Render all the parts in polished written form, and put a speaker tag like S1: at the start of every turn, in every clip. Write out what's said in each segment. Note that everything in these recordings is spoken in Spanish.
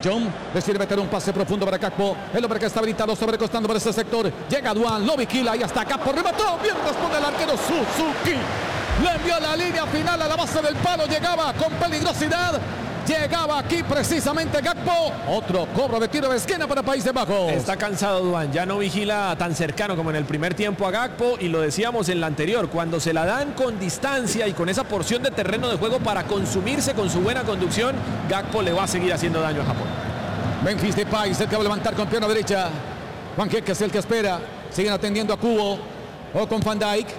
S1: Jong decide meter un pase profundo para Gakpo. El hombre que está habilitado sobrecostando por ese sector. Llega Duan, lo vigila y hasta Gakpo remató. Bien responde el arquero Suzuki. Le envió a la línea final a la base del palo. Llegaba con peligrosidad. Llegaba aquí precisamente Gakpo. Otro cobro de tiro de esquina para Países Bajos.
S2: Está cansado Duan, ya no vigila tan cercano como en el primer tiempo a Gakpo. Y lo decíamos en la anterior, cuando se la dan con distancia y con esa porción de terreno de juego para consumirse con su buena conducción, Gakpo le va a seguir haciendo daño a Japón.
S1: Memphis Depay cerca de levantar con pierna derecha. Juan Queque es el que espera. Siguen atendiendo a Kubo o con Van Dijk.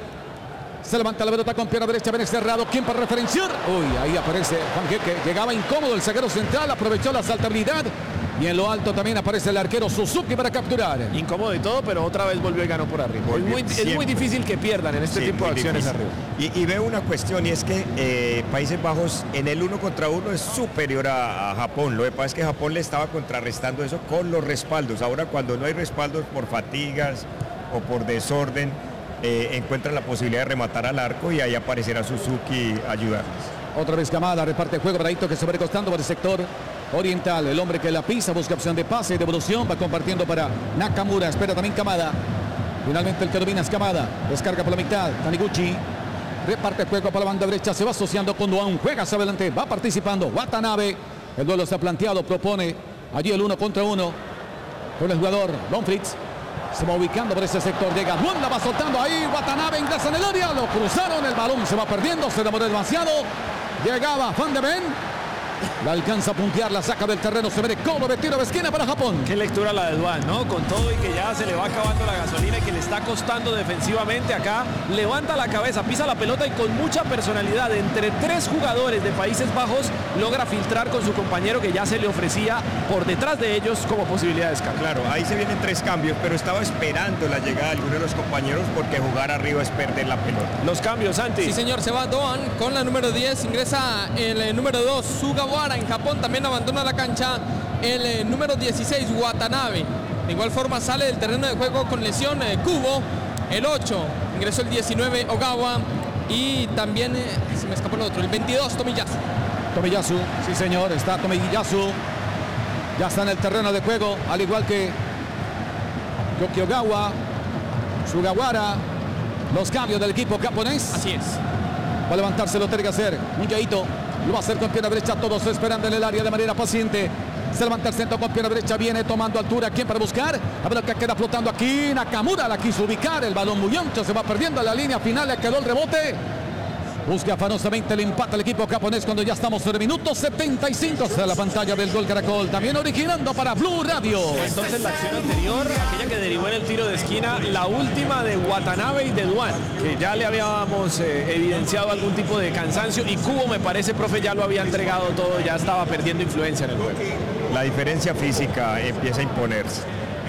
S1: Se levanta la pelota con pierna derecha, bien cerrado. ¿Quién para referenciar? Uy, ahí aparece Juan Queque. Llegaba incómodo el zaguero central, aprovechó la saltabilidad. Y en lo alto también aparece el arquero Suzuki para capturar.
S2: Incómodo y todo, pero otra vez volvió y ganó por arriba. Es muy difícil que pierdan en este tipo de acciones arriba.
S3: Y veo una cuestión, y es que Países Bajos en el 1 contra 1 es superior a Japón. Lo que pasa es que Japón le estaba contrarrestando eso con los respaldos. Ahora cuando no hay respaldos por fatigas o por desorden, encuentran la posibilidad de rematar al arco y ahí aparecerá Suzuki ayudarles.
S1: Otra vez Kamada reparte el juego para Ito, que se va recostando por el sector oriental. El hombre que la pisa busca opción de pase y devolución. Va compartiendo para Nakamura. Espera también Kamada. Finalmente el que domina es Kamada. Descarga por la mitad. Taniguchi reparte el juego para la banda derecha. Se va asociando con Duan. Juega hacia adelante. Va participando Watanabe. El duelo está planteado. Propone allí el 1 contra 1 con el jugador Don Fritz. Se va ubicando por ese sector. Llega Duan, la va soltando ahí. Watanabe ingresa en el área. Lo cruzaron. El balón se va perdiendo. Se demoró demasiado. Llegaba Van de Ven. La alcanza a puntear, la saca del terreno. Se ve de cobro de tiro de esquina para Japón.
S2: Qué lectura la de Duan, ¿no? Con todo y que ya se le va acabando la gasolina y que le está costando defensivamente acá. Levanta la cabeza, pisa la pelota y con mucha personalidad entre 3 jugadores de Países Bajos logra filtrar con su compañero que ya se le ofrecía por detrás de ellos como posibilidad de escape.
S3: Claro, ahí se vienen 3 cambios, pero estaba esperando la llegada de alguno de los compañeros porque jugar arriba es perder la pelota.
S2: Los cambios, Santi.
S4: Sí, señor, se va Duan con la número 10, ingresa el número 2, Sugawara. En Japón también abandona la cancha el número 16, Watanabe. De igual forma sale del terreno de juego con lesión Kubo. El 8, ingresó el 19, Ogawa. Y también, se me escapó el otro, el 22, Tomiyasu.
S1: Tomiyasu, sí señor, está Tomiyasu. Ya está en el terreno de juego, al igual que Yoki Ogawa, Sugawara. Los cambios del equipo japonés.
S4: Así es.
S1: Va a levantarse, lo tiene que hacer. Un Yaito. Lo va a hacer con pierna derecha, todos esperando en el área de manera paciente. Se levanta el centro con pierna derecha, viene tomando altura. ¿Quién para buscar? A ver, que queda flotando aquí. Nakamura la quiso ubicar. El balón muy ancho, se va perdiendo en la línea final. Le quedó el rebote. Busca afanosamente el empate al equipo japonés cuando ya estamos en el minuto 75. Hasta la pantalla del Gol Caracol. También originando para Blue Radio.
S2: Entonces la acción anterior, aquella que derivó en el tiro de esquina, la última de Watanabe y de Duan, que ya le habíamos evidenciado algún tipo de cansancio. Y Kubo, me parece, profe, ya lo había entregado todo, ya estaba perdiendo influencia en el juego.
S3: La diferencia física empieza a imponerse.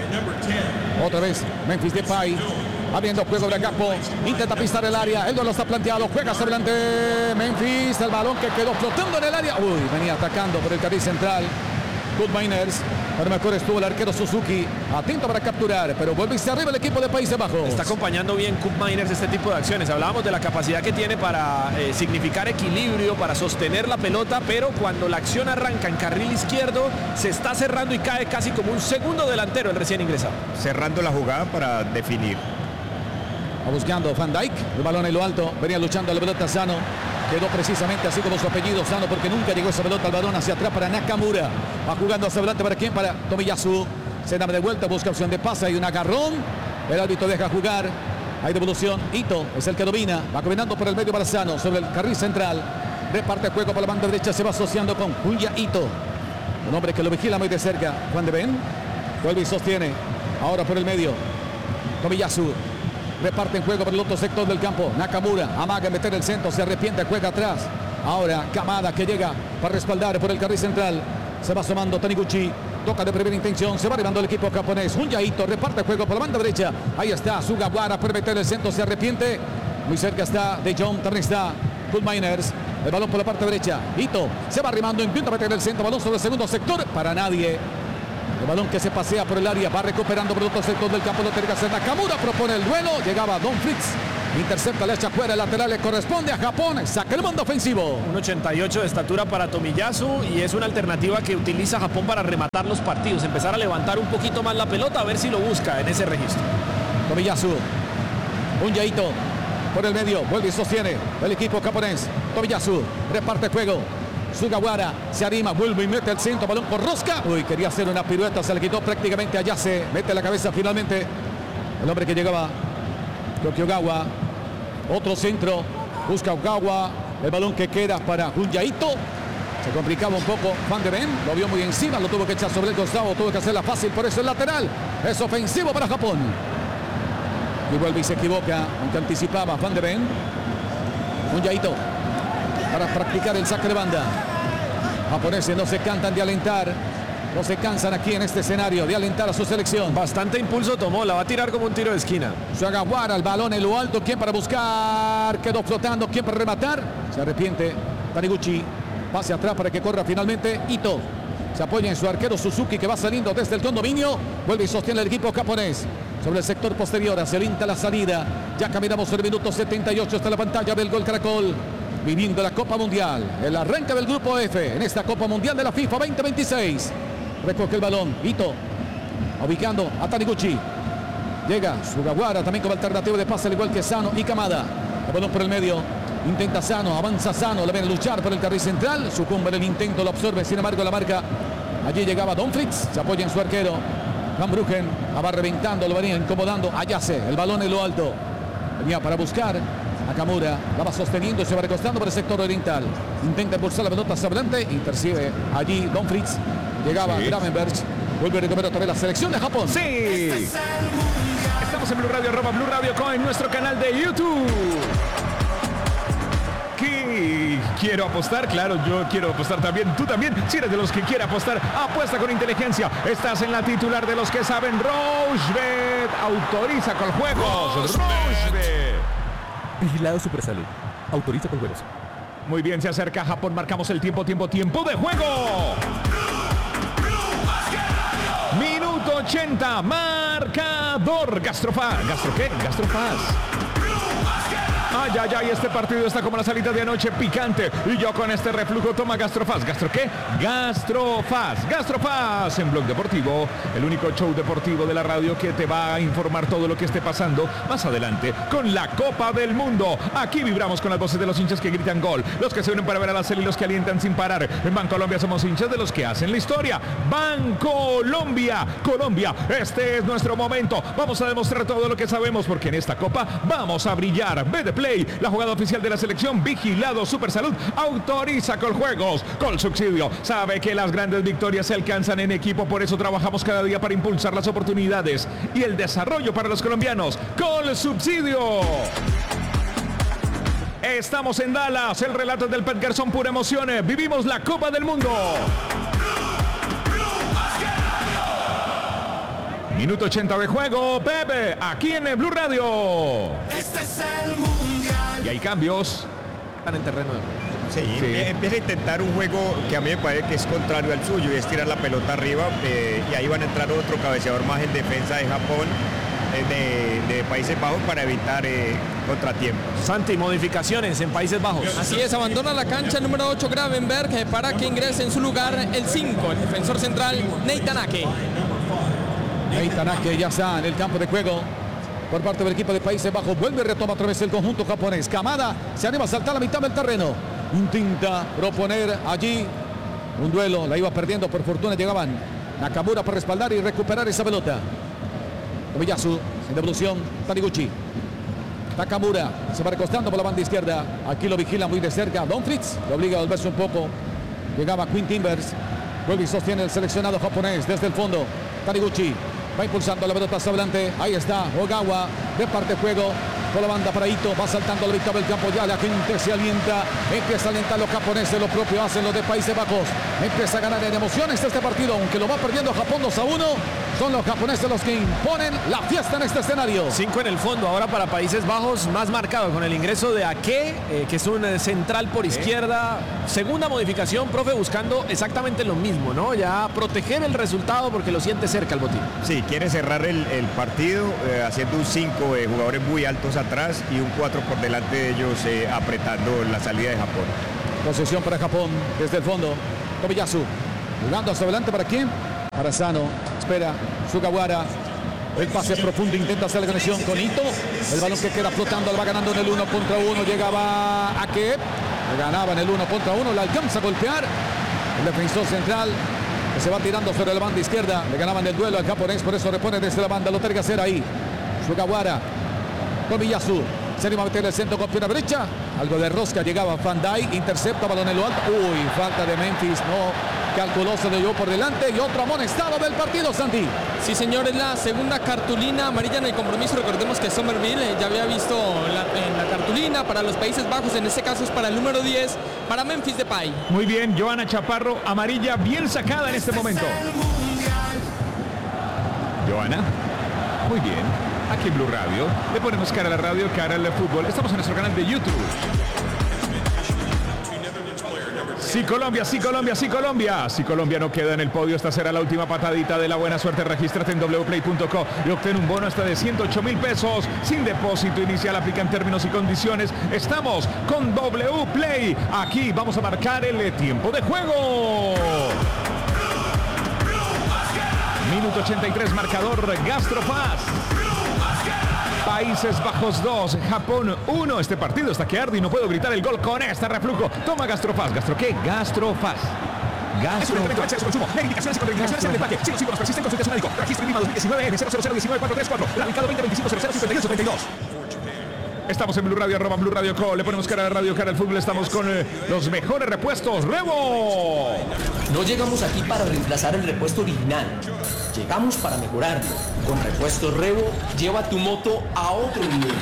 S1: Otra vez Memphis Depay abriendo juego de Gakpo, intenta pisar el área, el duelo está planteado, juega hacia adelante Memphis, el balón que quedó flotando en el área. Uy, venía atacando por el carril central Good Miners, pero mejor estuvo el arquero Suzuki, atento para capturar, pero vuelve y se arriba el equipo de Países Bajos.
S2: Está acompañando bien Cup Miners este tipo de acciones. Hablábamos de la capacidad que tiene para significar equilibrio, para sostener la pelota, pero cuando la acción arranca en carril izquierdo, se está cerrando y cae casi como un segundo delantero el recién ingresado.
S3: Cerrando la jugada para definir.
S1: Va buscando Van Dijk, el balón en lo alto, venía luchando la pelota Sano. Quedó precisamente así como su apellido, Sano, porque nunca llegó esa pelota al balón hacia atrás para Nakamura. Va jugando hacia adelante, ¿para quién? Para Tomiyasu. Se da de vuelta, busca opción de pase y un agarrón. El árbitro deja jugar. Hay devolución. Ito es el que domina. Va caminando por el medio para Sano, sobre el carril central. Reparte el juego para la banda derecha, se va asociando con Junya Ito. Un hombre que lo vigila muy de cerca. Juan de Ben. Vuelve y sostiene. Ahora por el medio. Tomiyasu. Reparte en juego por el otro sector del campo. Nakamura amaga en meter el centro, se arrepiente, juega atrás. Ahora Kamada que llega para respaldar por el carril central. Se va asomando Taniguchi. Toca de primera intención, se va arribando el equipo japonés. Junya Ito reparte el juego por la banda derecha. Ahí está Sugawara para meter el centro, se arrepiente. Muy cerca está De Jong, también está Good Miners. El balón por la parte derecha. Ito se va arrimando, intenta meter el centro. Balón sobre el segundo sector, para nadie. El balón que se pasea por el área, va recuperando por el otro sector del campo, lo tiene que hacer Nakamura, propone el duelo, llegaba Don Fritz, Intercepta, le echa fuera, el lateral le corresponde a Japón. Saca el mando ofensivo.
S2: 1.88 de estatura para Tomiyasu y es una alternativa que utiliza Japón para rematar los partidos. Empezar a levantar un poquito más la pelota, a ver si lo busca en ese registro.
S1: Tomiyasu. Un yaito por el medio. Vuelve y sostiene el equipo japonés. Tomiyasu reparte juego. Sugawara se anima, vuelve y mete el centro, balón por rosca. Uy, quería hacer una pirueta, se le quitó prácticamente a Yase. Mete la cabeza finalmente. El hombre que llegaba, Okiogawa. Otro centro, busca Ogawa. El balón que queda para un yaito. Se complicaba un poco Van de Ven, lo vio muy encima, lo tuvo que echar sobre el costado, tuvo que hacerla fácil, por eso el lateral. Es ofensivo para Japón. Y vuelve y se equivoca, aunque anticipaba Van de Ven. Un yaito para practicar el saque de banda. Japoneses no se cansan de alentar, no se cansan aquí en este escenario de alentar a su selección.
S2: Bastante impulso tomó, la va a tirar como un tiro de esquina.
S1: Sugawara, el balón en lo alto, ¿quién para buscar? Quedó flotando, ¿quién para rematar? Se arrepiente Taniguchi, pase atrás para que corra finalmente Ito. Se apoya en su arquero Suzuki, que va saliendo desde el condominio. Vuelve y sostiene el equipo japonés. Sobre el sector posterior, hacia la salida. Ya caminamos el minuto 78 hasta la pantalla del Gol Caracol. Viviendo la Copa Mundial, el arranque del Grupo F en esta Copa Mundial de la FIFA 2026. Recoge el balón, Ito, ubicando a Taniguchi. Llega Sugawara también como alternativa de pase, al igual que Sano y Kamada. El balón por el medio, intenta Sano, avanza Sano, le ven a luchar por el carril central. Sucumbe en el intento, lo absorbe, sin embargo la marca. Allí llegaba Don Fritz, se apoya en su arquero. Van Bruggen, va reventando, lo venía incomodando a Yase. El balón en lo alto, venía para buscar Nakamura, la va sosteniendo, se va recostando por el sector oriental. Intenta impulsar la pelota hacia adelante, intercibe allí Don Fritz. Llegaba Gravenberg, vuelve a recuperar otra vez la selección de Japón.
S5: Sí. Estamos en Blue Radio, @Blue Radio Co, en nuestro canal de YouTube. ¿Qué quiero apostar? Claro, yo quiero apostar también. Tú también, si eres de los que quiere apostar, apuesta con inteligencia. Estás en la titular de los que saben. Rochebet autoriza con juegos. Rochebet.
S6: Vigilado Supersalud. Autoriza con juegos.
S5: Muy bien, se acerca Japón. Marcamos el tiempo de juego. Minuto 80. Marcador. Gastrofaz. ¿Gastro qué? Gastrofaz. Ay, ay, ay, este partido está como la salida de anoche, picante. Y yo con este reflujo toma Gastrofaz. ¿Gastro qué? Gastrofaz. Gastrofaz en Blog Deportivo, el único show deportivo de la radio que te va a informar todo lo que esté pasando más adelante con la Copa del Mundo. Aquí vibramos con las voces de los hinchas que gritan gol, los que se unen para ver a la serie y los que alientan sin parar. En Bancolombia somos hinchas de los que hacen la historia. Bancolombia, Colombia, este es nuestro momento. Vamos a demostrar todo lo que sabemos porque en esta Copa vamos a brillar. BD Play, la jugada oficial de la selección. Vigilado Supersalud, autoriza Coljuegos. Colsubsidio sabe que las grandes victorias se alcanzan en equipo, por eso trabajamos cada día para impulsar las oportunidades y el desarrollo para los colombianos. Colsubsidio. Estamos en Dallas, el relato del Pet Garzón, pura emoción. Vivimos la Copa del Mundo. Minuto 80 de juego, Pepe, aquí en el Blue Radio.
S7: Este es el mundial.
S5: Y hay cambios.
S2: Están en terreno de juego.
S3: Sí, empieza a intentar un juego que a mí me parece que es contrario al suyo, y es tirar la pelota arriba, y ahí van a entrar otro cabeceador más en defensa de Japón, de Países Bajos, para evitar contratiempos.
S2: Santi, modificaciones en Países Bajos.
S4: Así es, abandona la cancha el número 8 Gravenberg para que ingrese en su lugar el 5, el defensor central Neitanake.
S1: Neitanake ya está en el campo de juego por parte del equipo de Países Bajos. Vuelve y retoma otra vez el conjunto japonés. Kamada se anima a saltar a la mitad del terreno. Intenta proponer allí un duelo. La iba perdiendo, por fortuna llegaban Nakamura para respaldar y recuperar esa pelota. Tomiyasu en devolución. Taniguchi. Nakamura se va recostando por la banda izquierda. Aquí lo vigila muy de cerca Don Fritz. Lo obliga a volverse un poco. Llegaba Quinn Timbers. Vuelve y sostiene el seleccionado japonés desde el fondo. Taniguchi va impulsando la pelota hacia adelante. Ahí está Ogawa. Reparte juego por la banda para Ito. Va saltando la mitad del campo. Ya la gente se alienta. Empieza a alentar los japoneses. Lo propio hacen los de Países Bajos. Empieza a ganar en emociones este partido. Aunque lo va perdiendo Japón 2-1. Son los japoneses los que imponen la fiesta en este escenario.
S2: 5 en el fondo ahora para Países Bajos, más marcado con el ingreso de Ake, que es un central por izquierda. Segunda modificación, profe, buscando exactamente lo mismo, ¿no? Ya proteger el resultado porque lo siente cerca el botín.
S3: Sí, quiere cerrar el partido haciendo un 5 de jugadores muy altos atrás y un 4 por delante de ellos apretando la salida de Japón.
S1: Posesión para Japón desde el fondo. Tomiyasu jugando hacia adelante. ¿Para quién? Para Sano. Espera Sugawara. El pase profundo, intenta hacer la conexión con Ito. El balón que queda flotando, lo va ganando en el 1 contra 1. Llegaba a Ake. Le ganaba en el 1 contra 1. Le alcanza a golpear. El defensor central que se va tirando sobre la banda izquierda. Le ganaban el duelo al japonés, por eso repone desde la banda. Lo tiene que hacer ahí. Sugawara. Tomiyasu. Se anima a meter el centro con pierna derecha. Algo de rosca, llegaba Van Dijk, intercepta, balón en lo alto. Uy, falta de Memphis, no calculó, se lo llevó por delante. Y otro amonestado del partido, Santi.
S4: Sí, señor, es la segunda cartulina amarilla en el compromiso. Recordemos que Somerville ya había visto en la cartulina para los Países Bajos. En este caso es para el número 10, para Memphis Depay.
S5: Muy bien, Johanna Chaparro, amarilla bien sacada en este momento. Johanna, muy bien. Aquí en Blue Radio, le ponemos cara a la radio, cara al fútbol. Estamos en nuestro canal de YouTube. Sí, Colombia, sí, Colombia, sí, Colombia. Si Colombia no queda en el podio, esta será la última patadita de la buena suerte. Regístrate en wplay.co y obtén un bono hasta de 108.000 pesos. Sin depósito inicial, aplican términos y condiciones. Estamos con Wplay. Aquí vamos a marcar el tiempo de juego. Minuto 83, marcador Gastrofaz. Países Bajos 2, Japón 1. Este partido está que arde y no puedo gritar el gol con este reflujo. Toma Gastrofaz. ¿Gastro qué? Gastrofaz. Gastrofaz. Consumo. Indicaciones y contraindicaciones en el empaque. Si los síntomas persisten, consulte a su médico. Registro INVIMA 2019 N 000194434. Radicado 2025 Estamos en Blue Radio, @ Blue Radio Co. Le ponemos cara a la radio, cara al fútbol. Estamos con los mejores repuestos. ¡Revo!
S8: No llegamos aquí para reemplazar el repuesto original. Llegamos para mejorarlo. Con Repuestos Revo, lleva tu moto a otro nivel.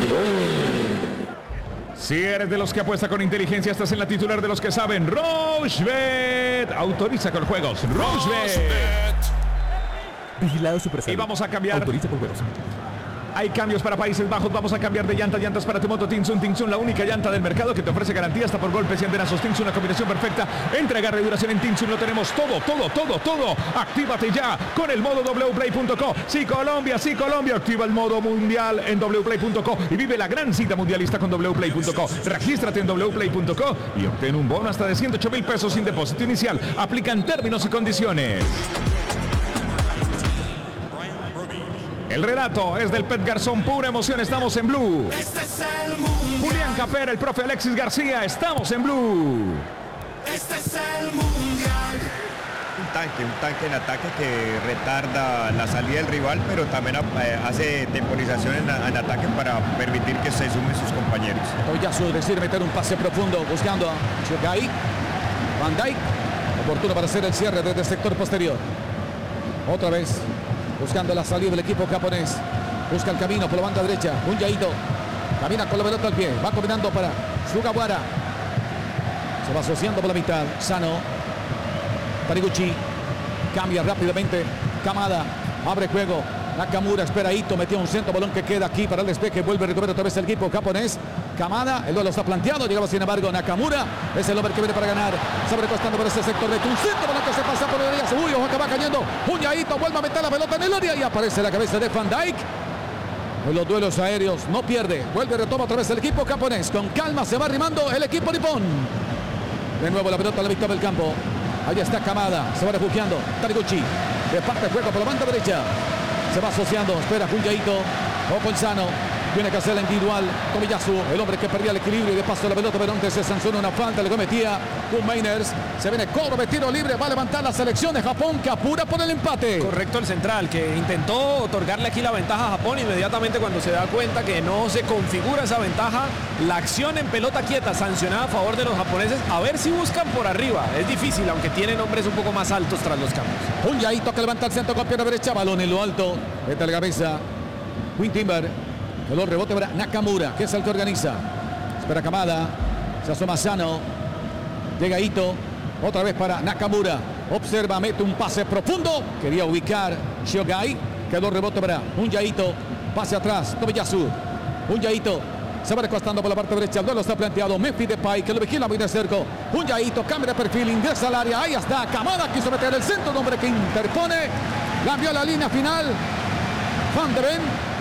S5: Si eres de los que apuesta con inteligencia, estás en la titular de los que saben. Rochebet. Autoriza con juegos. Rochebet.
S6: Vigilado Supersalud.
S5: Y vamos a cambiar.
S6: Autoriza con juegos.
S5: Hay cambios para Países Bajos. Vamos a cambiar de llantas para tu moto Tinsun. Tinsun, la única llanta del mercado que te ofrece garantía hasta por golpes y antenazos. Tinsun, una combinación perfecta. Entrega y duración en Tinsun. Lo tenemos todo. Actívate ya con el modo wplay.co. Sí, Colombia. Activa el modo mundial en wplay.co y vive la gran cita mundialista con wplay.co. Regístrate en wplay.co y obtén un bono hasta de 108.000 pesos sin depósito inicial. Aplican términos y condiciones. El relato es del Pet Garzón, pura emoción, estamos en Blue.
S7: Este es el mundial.
S5: Julián Capera, el profe Alexis García, estamos en Blue.
S7: Este es el mundial.
S3: Un tanque en ataque que retarda la salida del rival, pero también hace temporización en ataque para permitir que se sumen sus compañeros.
S1: Tomiyasu decide meter un pase profundo buscando a Shogai. Van Dijk, oportuno para hacer el cierre desde el sector posterior. Otra vez buscando la salida del equipo japonés. Busca el camino por la banda derecha. Un Yaito. Camina con la pelota al pie. Va combinando para Sugawara. Se va asociando por la mitad. Sano. Taniguchi. Cambia rápidamente. Kamada. Abre juego. Nakamura espera Ito. Metió un centro. Balón que queda aquí para el despeje. Vuelve a recuperar otra vez el equipo japonés. Kamada. El duelo está planteado. Llegaba sin embargo Nakamura. Es el hombre que viene para ganar. Sobrecostando por este sector de un centro. Balón que se pasa por el área. Uy, ojo que va cayendo. Un Yaito. Vuelve a meter la pelota en el área. Y aparece la cabeza de Van Dijk. En los duelos aéreos no pierde. Vuelve y retoma otra vez el equipo japonés. Con calma se va arrimando el equipo nipón. De nuevo la pelota a la mitad del campo. Ahí está Kamada. Se va refugiando. Taniguchi. Reparte el juego por la banda derecha. Se va asociando. Espera Junyaito. O con Sano. Tiene que hacer la individual. Tomiyasu, el hombre que perdía el equilibrio y de paso la pelota, pero antes se sanciona una falta, le cometía Kun Mainers. Se viene cobro de tiro libre, va a levantar la selección de Japón que apura por el empate.
S2: Correcto, el central que intentó otorgarle aquí la ventaja a Japón. Inmediatamente cuando se da cuenta que no se configura esa ventaja, la acción en pelota quieta sancionada a favor de los japoneses. A ver si buscan por arriba. Es difícil, aunque tienen hombres un poco más altos tras los cambios.
S1: Un Yaito que levanta el centro con pierna derecha, balón en lo alto. Mete la cabeza. Quinn Timber. El rebote para Nakamura, que es el que organiza. Espera Kamada. Se asoma Sano. Llega Ito. Otra vez para Nakamura. Observa, mete un pase profundo. Quería ubicar Shogai. Quedó rebote para un Yaito. Pase atrás. Tomiyasu. Un Yaito. Se va recostando por la parte derecha. El duelo está planteado. Memphis Depay, que lo vigila muy de cerca. Un Yaito. Cambia de perfil. Ingresa al área. Ahí está. Kamada quiso meter el centro. Un hombre que interpone. La envió a la línea final. Van de Ven.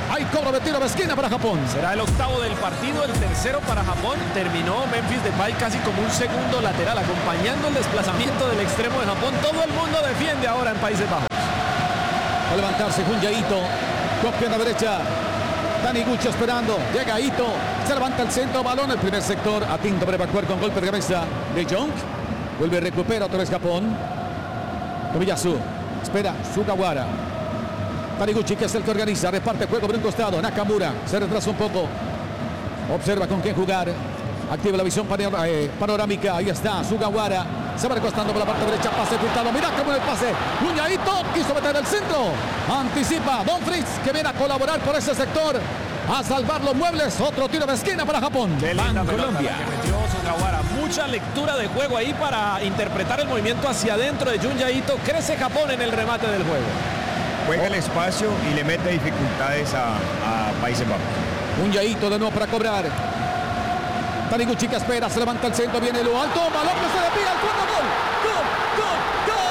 S1: Hay cobro de tiro de esquina para Japón.
S2: Será el octavo del partido, el tercero para Japón. Terminó Memphis Depay casi como un segundo lateral, acompañando el desplazamiento del extremo de Japón. Todo el mundo defiende ahora en Países Bajos.
S1: Va a levantarse Junya Ito. Con pierna derecha. Taniguchi esperando. Llega Ito. Se levanta el centro. Balón el primer sector. A tinto para evacuar con golpe de cabeza de Jong. Vuelve y recupera otra vez Japón. Tomiyasu. Espera Sugawara. Taniguchi, que es el que organiza, reparte juego por un costado. Nakamura se retrasa un poco. Observa con quién jugar. Activa la visión panorámica. Ahí está Sugawara. Se va recostando por la parte derecha. Pase filtrado. Mira cómo el pase. Junya Ito quiso meter el centro. Anticipa Don Fritz, que viene a colaborar por ese sector. A salvar los muebles. Otro tiro de esquina para Japón.
S2: Qué linda pelota
S5: Colombia.
S2: la que metió Sugawara. Mucha lectura de juego ahí para interpretar el movimiento hacia adentro de Junya Ito. Crece Japón en el remate del juego.
S3: Juega el espacio y le mete dificultades a Países Bajos.
S1: Junya Ito de nuevo para cobrar. Taniguchi que espera, se levanta el centro, viene lo alto, balón que se desvía, el cuarto gol.